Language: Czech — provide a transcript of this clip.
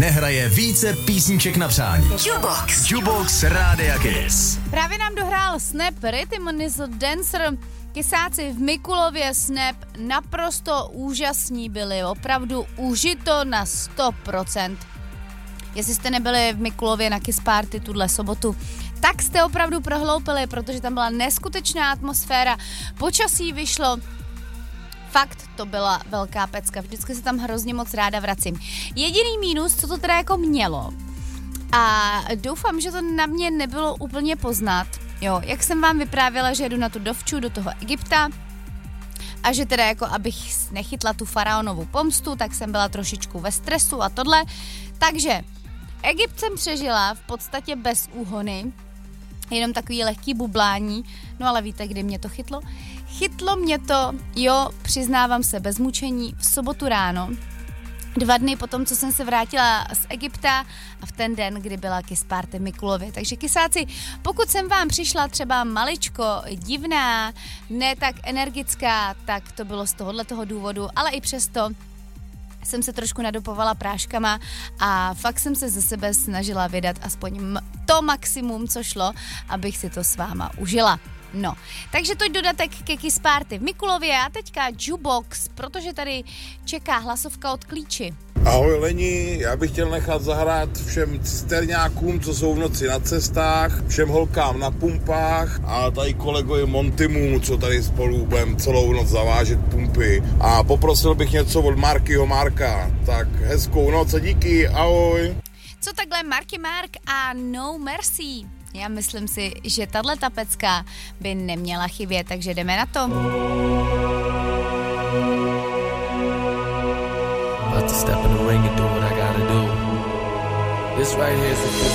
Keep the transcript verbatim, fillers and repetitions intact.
nehraje více písniček na přání. Jukebox. Jukebox Rádia Kiss. Právě nám dohrál Snap Rhythm Nizzle Dancer. Kysáci v Mikulově Snap naprosto úžasní byli, opravdu užito na sto procent. Jestli jste nebyli v Mikulově na Kiss Party tuhle sobotu, tak jste opravdu prohloupili, protože tam byla neskutečná atmosféra, počasí vyšlo, fakt to byla velká pecka, vždycky se tam hrozně moc ráda vracím. Jediný mínus, co to teda jako mělo, a doufám, že to na mě nebylo úplně poznat, jo, jak jsem vám vyprávěla, že jedu na tu dovču do toho Egypta a že teda jako abych nechytla tu faraonovu pomstu, tak jsem byla trošičku ve stresu a tohle, takže Egypt jsem přežila v podstatě bez úhony, jenom takový lehký bublání, no ale víte, kdy mě to chytlo? Chytlo mě to, jo, přiznávám se, bez mučení, v sobotu ráno, dva dny potom, co jsem se vrátila z Egypta a v ten den, kdy byla Kiss Party v Mikulově. Takže kysáci, pokud jsem vám přišla třeba maličko divná, ne tak energická, tak to bylo z tohohletoho důvodu, ale i přesto jsem se trošku nadopovala práškama a fakt jsem se ze sebe snažila vydat aspoň m- to maximum, co šlo, abych si to s váma užila. No, takže to je dodatek ke Kiss Party v Mikulově a teďka Jukebox, protože tady čeká hlasovka od Klíči. Ahoj Leni, já bych chtěl nechat zahrát všem cisterňákům, co jsou v noci na cestách, všem holkám na pumpách a tady kolegovi Montimu, co tady spolu budeme celou noc zavážet pumpy. A poprosil bych něco od Markyho Marka, tak hezkou noc a díky, ahoj. Co takhle Marky Mark a No Mercy? Já myslím si, že tato pecka by neměla chybět, takže jdeme na to. About to step in the ring and do what I gotta do. This right here is the